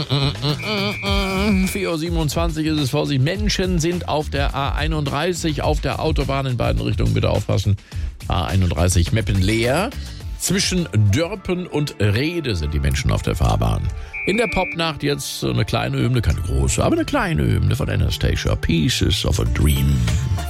4:27 Uhr ist es. Vorsicht, Menschen sind auf der A31 auf der Autobahn in beiden Richtungen. Bitte aufpassen. A31 Meppen leer. Zwischen Dörpen und Rede sind die Menschen auf der Fahrbahn. In der Popnacht jetzt eine kleine Hymne, keine große, aber eine kleine Hymne von Anastasia. Pieces of a Dream.